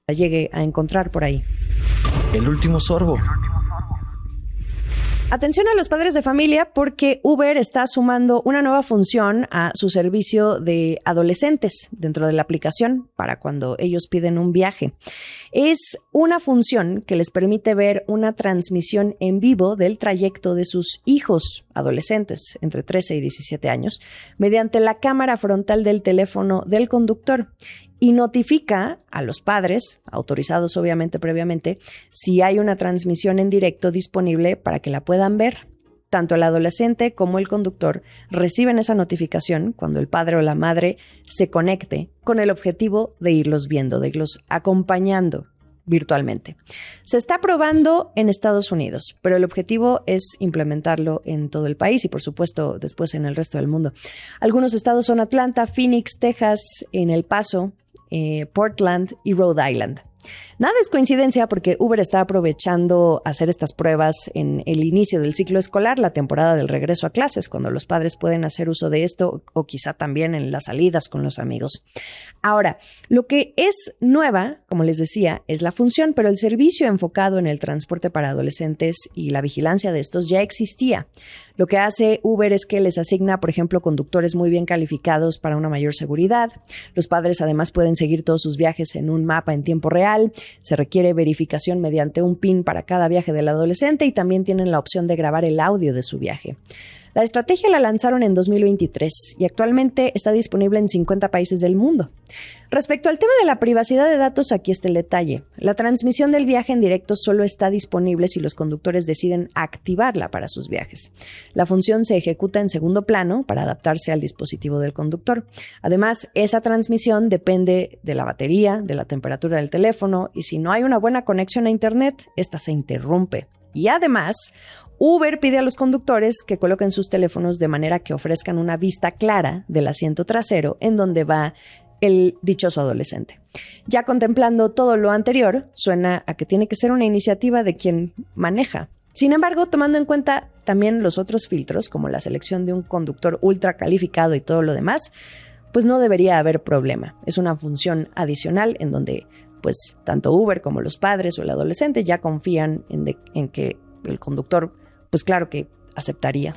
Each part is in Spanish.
la llegue a encontrar por ahí. El último sorbo. Atención a los padres de familia porque Uber está sumando una nueva función a su servicio de adolescentes dentro de la aplicación para cuando ellos piden un viaje. Es una función que les permite ver una transmisión en vivo del trayecto de sus hijos adolescentes entre 13 y 17 años mediante la cámara frontal del teléfono del conductor. Y notifica a los padres, autorizados obviamente previamente, si hay una transmisión en directo disponible para que la puedan ver. Tanto el adolescente como el conductor reciben esa notificación cuando el padre o la madre se conecte con el objetivo de irlos viendo, de irlos acompañando virtualmente. Se está probando en Estados Unidos, pero el objetivo es implementarlo en todo el país y, por supuesto, después en el resto del mundo. Algunos estados son Atlanta, Phoenix, Texas, en El Paso, Portland y Rhode Island. Nada es coincidencia porque Uber está aprovechando hacer estas pruebas en el inicio del ciclo escolar, la temporada del regreso a clases, cuando los padres pueden hacer uso de esto o quizá también en las salidas con los amigos. Ahora, lo que es nueva, como les decía, es la función, pero el servicio enfocado en el transporte para adolescentes y la vigilancia de estos ya existía. Lo que hace Uber es que les asigna, por ejemplo, conductores muy bien calificados para una mayor seguridad. Los padres además pueden seguir todos sus viajes en un mapa en tiempo real. Se requiere verificación mediante un PIN para cada viaje del adolescente y también tienen la opción de grabar el audio de su viaje. La estrategia la lanzaron en 2023 y actualmente está disponible en 50 países del mundo. Respecto al tema de la privacidad de datos, aquí está el detalle. La transmisión del viaje en directo solo está disponible si los conductores deciden activarla para sus viajes. La función se ejecuta en segundo plano para adaptarse al dispositivo del conductor. Además, esa transmisión depende de la batería, de la temperatura del teléfono y si no hay una buena conexión a Internet, esta se interrumpe. Y además, Uber pide a los conductores que coloquen sus teléfonos de manera que ofrezcan una vista clara del asiento trasero en donde va el dichoso adolescente. Ya contemplando todo lo anterior, suena a que tiene que ser una iniciativa de quien maneja. Sin embargo, tomando en cuenta también los otros filtros, como la selección de un conductor ultra calificado y todo lo demás, pues no debería haber problema. Es una función adicional en donde pues tanto Uber como los padres o el adolescente ya confían en que el conductor pues claro que aceptaría.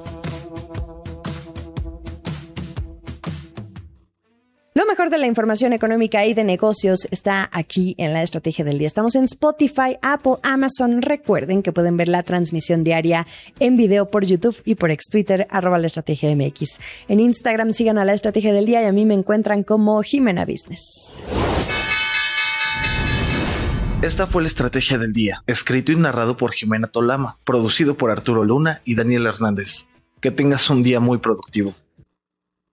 Lo mejor de la información económica y de negocios está aquí en La Estrategia del Día. Estamos en Spotify, Apple, Amazon. Recuerden que pueden ver la transmisión diaria en video por YouTube y por Twitter, @LaEstrategiaMX. En Instagram sigan a La Estrategia del Día y a mí me encuentran como Jimena Business. Esta fue La Estrategia del Día, escrito y narrado por Jimena Tolama, producido por Arturo Luna y Daniel Hernández. Que tengas un día muy productivo.